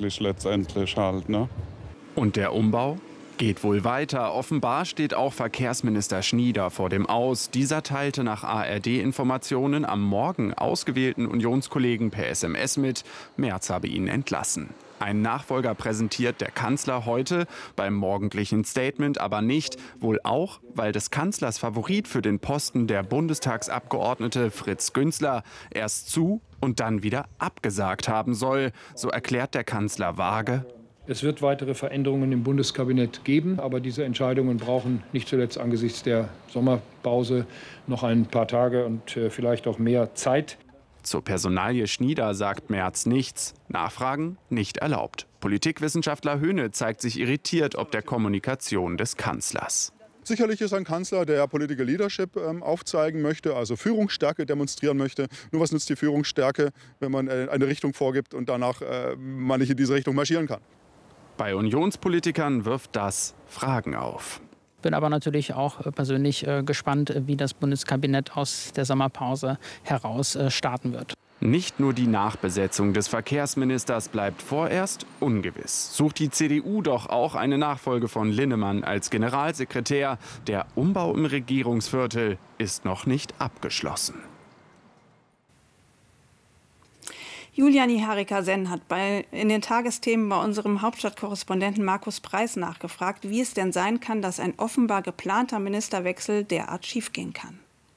unmöglich letztendlich halt, ne? Und der Umbau geht wohl weiter. Offenbar steht auch Verkehrsminister Schnieder vor dem Aus. Dieser teilte nach ARD-Informationen am Morgen ausgewählten Unionskollegen per SMS mit, Merz habe ihn entlassen. Einen Nachfolger präsentiert der Kanzler heute beim morgendlichen Statement aber nicht. Wohl auch, weil des Kanzlers Favorit für den Posten der Bundestagsabgeordnete Fritz Günzler erst zu und dann wieder abgesagt haben soll. So erklärt der Kanzler vage: Es wird weitere Veränderungen im Bundeskabinett geben, aber diese Entscheidungen brauchen nicht zuletzt angesichts der Sommerpause noch ein paar Tage und vielleicht auch mehr Zeit. Zur Personalie Schnieder sagt Merz nichts. Nachfragen nicht erlaubt. Politikwissenschaftler Höhne zeigt sich irritiert ob der Kommunikation des Kanzlers. Sicherlich ist ein Kanzler, der Political Leadership aufzeigen möchte, also Führungsstärke demonstrieren möchte. Nur was nützt die Führungsstärke, wenn man eine Richtung vorgibt und danach man nicht in diese Richtung marschieren kann? Bei Unionspolitikern wirft das Fragen auf. Bin aber natürlich auch persönlich gespannt, wie das Bundeskabinett aus der Sommerpause heraus starten wird. Nicht nur die Nachbesetzung des Verkehrsministers bleibt vorerst ungewiss. Sucht die CDU doch auch eine Nachfolge von Linnemann als Generalsekretär. Der Umbau im Regierungsviertel ist noch nicht abgeschlossen. Julia Niharika-Senn hat in den Tagesthemen bei unserem Hauptstadtkorrespondenten Markus Preis nachgefragt, wie es denn sein kann, dass ein offenbar geplanter Ministerwechsel derart schiefgehen kann.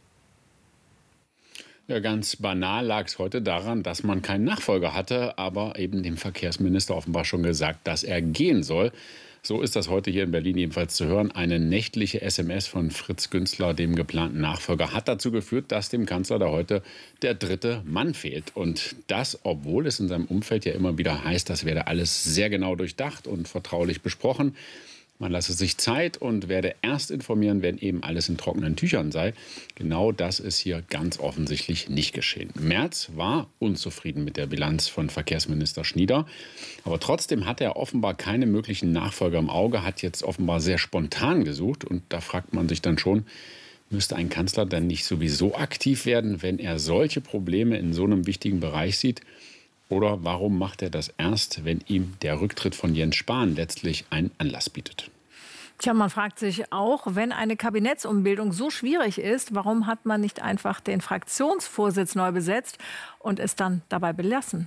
Ja, ganz banal lag es heute daran, dass man keinen Nachfolger hatte, aber eben dem Verkehrsminister offenbar schon gesagt, dass er gehen soll. So ist das heute hier in Berlin jedenfalls zu hören. Eine nächtliche SMS von Fritz Günzler, dem geplanten Nachfolger, hat dazu geführt, dass dem Kanzler da heute der dritte Mann fehlt. Und das, obwohl es in seinem Umfeld ja immer wieder heißt, das werde alles sehr genau durchdacht und vertraulich besprochen. Man lasse sich Zeit und werde erst informieren, wenn eben alles in trockenen Tüchern sei. Genau das ist hier ganz offensichtlich nicht geschehen. Merz war unzufrieden mit der Bilanz von Verkehrsminister Schnieder. Aber trotzdem hat er offenbar keine möglichen Nachfolger im Auge, hat jetzt offenbar sehr spontan gesucht. Und da fragt man sich dann schon, müsste ein Kanzler dann nicht sowieso aktiv werden, wenn er solche Probleme in so einem wichtigen Bereich sieht? Oder warum macht er das erst, wenn ihm der Rücktritt von Jens Spahn letztlich einen Anlass bietet? Tja, man fragt sich auch, wenn eine Kabinettsumbildung so schwierig ist, warum hat man nicht einfach den Fraktionsvorsitz neu besetzt und es dann dabei belassen?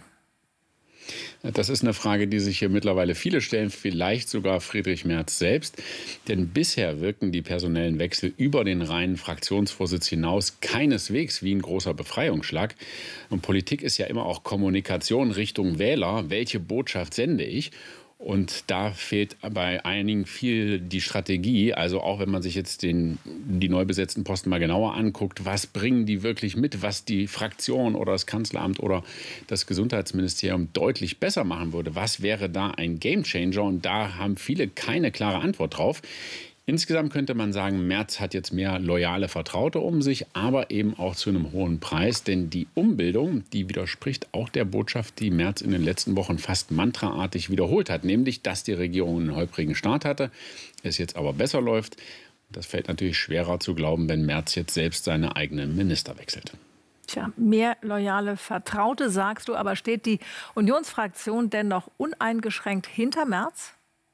Das ist eine Frage, die sich hier mittlerweile viele stellen, vielleicht sogar Friedrich Merz selbst. Denn bisher wirken die personellen Wechsel über den reinen Fraktionsvorsitz hinaus keineswegs wie ein großer Befreiungsschlag. Und Politik ist ja immer auch Kommunikation Richtung Wähler. Welche Botschaft sende ich? Und da fehlt bei einigen viel die Strategie. Also auch wenn man sich jetzt die neu besetzten Posten mal genauer anguckt, was bringen die wirklich mit, was die Fraktion oder das Kanzleramt oder das Gesundheitsministerium deutlich besser machen würde. Was wäre da ein Gamechanger? Und da haben viele keine klare Antwort drauf. Insgesamt könnte man sagen, Merz hat jetzt mehr loyale Vertraute um sich, aber eben auch zu einem hohen Preis. Denn die Umbildung, die widerspricht auch der Botschaft, die Merz in den letzten Wochen fast mantraartig wiederholt hat. Nämlich, dass die Regierung einen holprigen Start hatte, es jetzt aber besser läuft. Das fällt natürlich schwerer zu glauben, wenn Merz jetzt selbst seine eigenen Minister wechselt. Tja, mehr loyale Vertraute, sagst du. Aber steht die Unionsfraktion denn noch uneingeschränkt hinter Merz?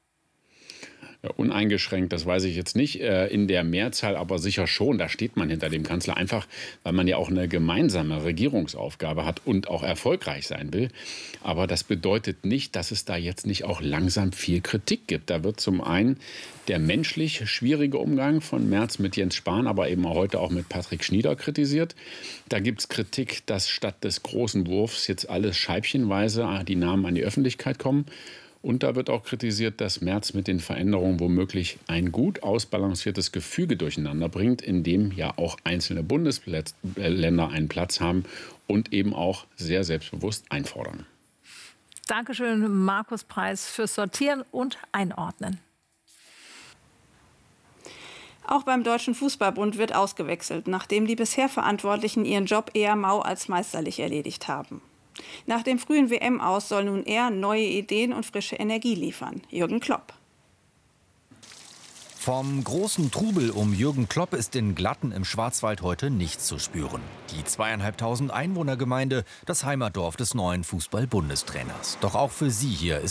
Ja, uneingeschränkt, das weiß ich jetzt nicht. In der Mehrzahl aber sicher schon. Da steht man hinter dem Kanzler einfach, weil man ja auch eine gemeinsame Regierungsaufgabe hat und auch erfolgreich sein will. Aber das bedeutet nicht, dass es da jetzt nicht auch langsam viel Kritik gibt. Da wird zum einen der menschlich schwierige Umgang von Merz mit Jens Spahn, aber eben heute auch mit Patrick Schnieder kritisiert. Da gibt es Kritik, dass statt des großen Wurfs jetzt alles scheibchenweise die Namen an die Öffentlichkeit kommen. Und da wird auch kritisiert, dass Merz mit den Veränderungen womöglich ein gut ausbalanciertes Gefüge durcheinander bringt, in dem ja auch einzelne Bundesländer einen Platz haben und eben auch sehr selbstbewusst einfordern. Dankeschön, Markus Preis, fürs Sortieren und Einordnen. Auch beim Deutschen Fußballbund wird ausgewechselt, nachdem die bisher Verantwortlichen ihren Job eher mau als meisterlich erledigt haben. Nach dem frühen WM-Aus soll nun er neue Ideen und frische Energie liefern. Jürgen Klopp. Vom großen Trubel um Jürgen Klopp ist in Glatten im Schwarzwald heute nichts zu spüren. Die 2.500 Einwohnergemeinde, das Heimatdorf des neuen Fußball-Bundestrainers. Doch auch für sie hier ist